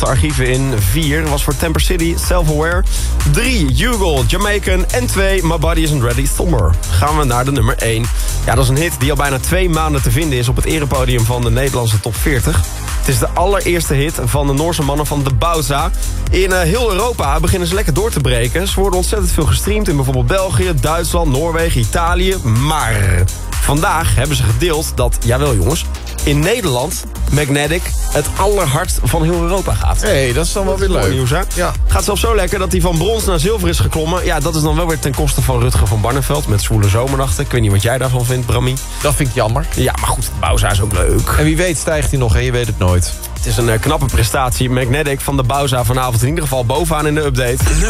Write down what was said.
de archieven in. 4 was voor Temper City, Self-Aware. 3, Hugo, Jamaican. En 2, My Body Isn't Ready, Somber. Gaan we naar de nummer 1. Ja, dat is een hit die al bijna 2 maanden te vinden is op het erepodium van de Nederlandse top 40. Het is de allereerste hit van de Noorse mannen van De Bauza. In heel Europa beginnen ze lekker door te breken. Ze worden ontzettend veel gestreamd in bijvoorbeeld België, Duitsland, Noorwegen, Italië. Maar vandaag hebben ze gedeeld dat, jawel jongens, in Nederland Magnetic het allerhardst van heel Europa gaat. Hey, dat is dan wel weer leuk. Nieuws, hè? Ja. Gaat zelfs zo lekker dat hij van brons naar zilver is geklommen. Ja, dat is dan wel weer ten koste van Rutger van Barneveld met Zwoele Zomernachten. Ik weet niet wat jij daarvan vindt, Brammy. Dat vind ik jammer. Ja, maar goed, Bauza is ook leuk. En wie weet stijgt hij nog en je weet het nooit. Het is een knappe prestatie. Magnetic van De Bauza vanavond in ieder geval bovenaan in de update.